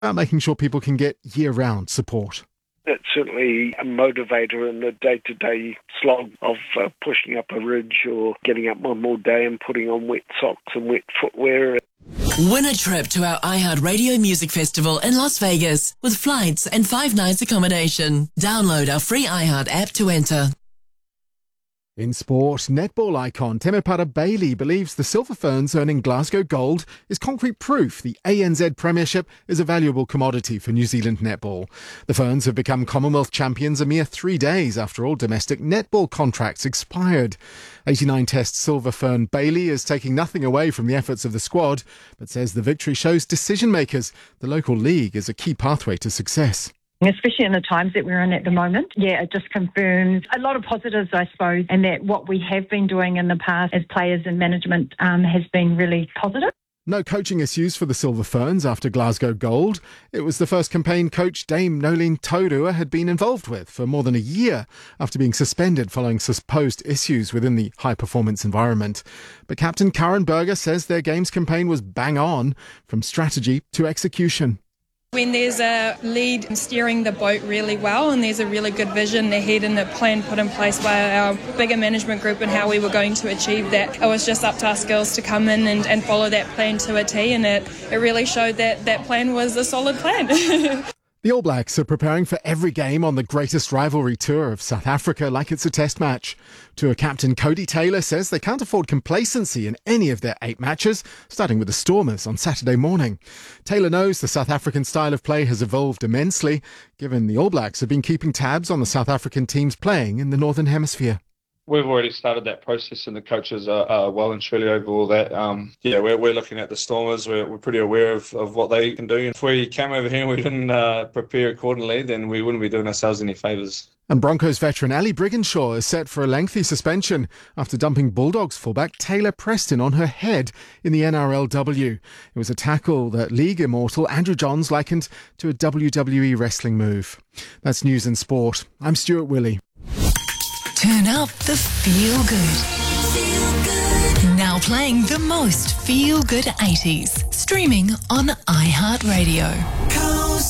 about making sure people can get year-round support. It's certainly a motivator in the day-to-day slog of pushing up a ridge or getting up one more day and putting on wet socks and wet footwear. Win a trip to our iHeartRadio Music Festival in Las Vegas with flights and 5 nights accommodation. Download our free iHeart app to enter. In sport, netball icon Temepara Bailey believes the Silver Ferns earning Glasgow gold is concrete proof the ANZ Premiership is a valuable commodity for New Zealand netball. The Ferns have become Commonwealth champions a mere 3 days after all domestic netball contracts expired. 89-test Silver Fern Bailey is taking nothing away from the efforts of the squad, but says the victory shows decision-makers the local league is a key pathway to success. Especially in the times that we're in at the moment. Yeah, it just confirms a lot of positives, I suppose, and that what we have been doing in the past as players and management has been really positive. No coaching issues for the Silver Ferns after Glasgow Gold. It was the first campaign coach Dame Nolene Taurua had been involved with for more than a year after being suspended following supposed issues within the high-performance environment. But Captain Karen Berger says their games campaign was bang on, from strategy to execution. When there's a lead steering the boat really well and there's a really good vision ahead and a plan put in place by our bigger management group and how we were going to achieve that, it was just up to us girls to come in and follow that plan to a T, and it really showed that that plan was a solid plan. The All Blacks are preparing for every game on the greatest rivalry tour of South Africa like it's a test match. Tour captain Cody Taylor says they can't afford complacency in any of their 8 matches, starting with the Stormers on Saturday morning. Taylor knows the South African style of play has evolved immensely, given the All Blacks have been keeping tabs on the South African teams playing in the Northern Hemisphere. We've already started that process, and the coaches are well and truly over all that. We're looking at the Stormers. We're pretty aware of what they can do. If we came over here and we didn't prepare accordingly, then we wouldn't be doing ourselves any favours. And Broncos veteran Ali Brigginshaw is set for a lengthy suspension after dumping Bulldogs fullback Taylor Preston on her head in the NRLW. It was a tackle that league immortal Andrew Johns likened to a WWE wrestling move. That's news and sport. I'm Stuart Willey. Turn up the feel good. Now playing the most feel good 80s. Streaming on iHeartRadio.